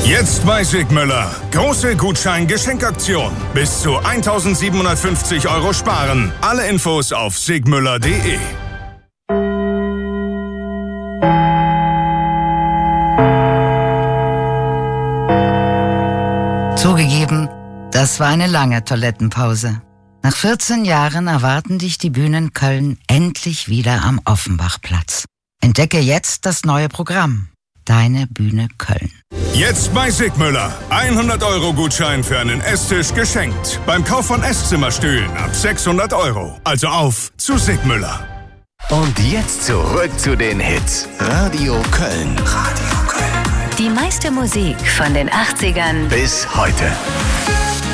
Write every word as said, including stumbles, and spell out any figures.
Jetzt bei Sigmüller. Große Gutschein-Geschenkaktion. Bis zu eintausendsiebenhundertfünfzig Euro sparen. Alle Infos auf sigmüller punkt de. Zugegeben, das war eine lange Toilettenpause. Nach vierzehn Jahren erwarten dich die Bühnen Köln endlich wieder am Offenbachplatz. Entdecke jetzt das neue Programm. Deine Bühne Köln. Jetzt bei Sigmüller. hundert Euro Gutschein für einen Esstisch geschenkt. Beim Kauf von Esszimmerstühlen ab sechshundert Euro. Also auf zu Sigmüller. Und jetzt zurück zu den Hits. Radio Köln. Radio Köln. Die meiste Musik von den achtzigern bis heute.